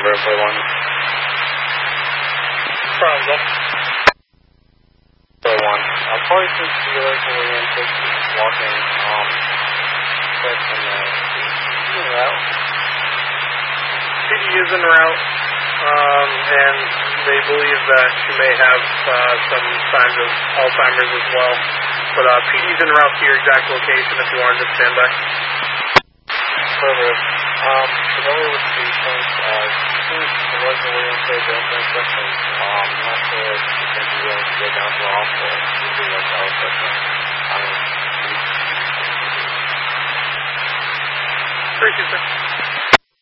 number, play 1. Problem. Play 1. Probably since you guys were oriented, just walking, check from the PD en route. PD is en route, and they believe that she may have some signs of Alzheimer's as well. But PD is en route to your exact location if you wanted to stand by. Further, familiar with the things, since the was oriented, the insurance questions, I'm not sure if you can be willing to go down to the hospital to do like our assessment. Thank you, sir.